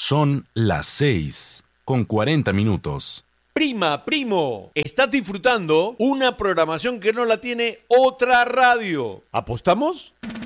Son las 6:40. Prima, primo, estás disfrutando una programación que no la tiene otra radio. ¿Apostamos?